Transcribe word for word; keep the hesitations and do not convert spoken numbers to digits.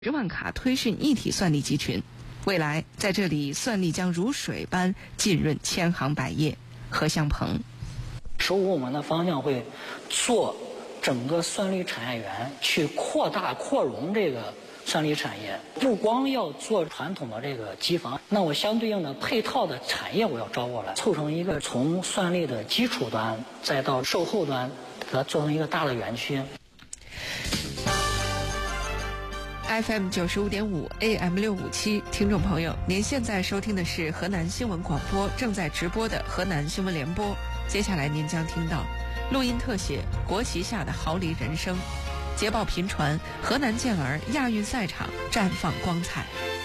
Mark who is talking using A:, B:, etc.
A: 十万卡推讯一体算力集群，未来在这里算力将如水般浸润千行百业。何向鹏，
B: 十五我们的方向会做整个算力产业园，去扩大扩容这个算力产业，不光要做传统的这个机房，那我相对应的配套的产业我要招过来，凑成一个从算力的基础端再到售后端，给它做成一个大的园区。
A: F M 九十五点五 A M 六五七，听众朋友，您现在收听的是河南新闻广播正在直播的河南新闻联播。接下来您将听到录音特写《国旗下的毫厘人生》，捷报频传，河南健儿亚运赛场绽放光彩。